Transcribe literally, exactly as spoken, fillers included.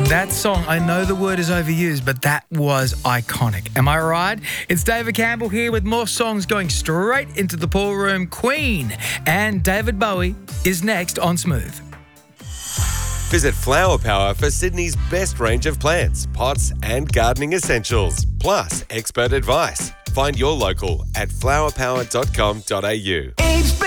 That song, I know the word is overused, but that was iconic. Am I right? It's David Campbell here with more songs going straight into the pool room. Queen and David Bowie is next on Smooth. Visit Flower Power for Sydney's best range of plants, pots and gardening essentials, plus expert advice. Find your local at flower power dot com dot a u.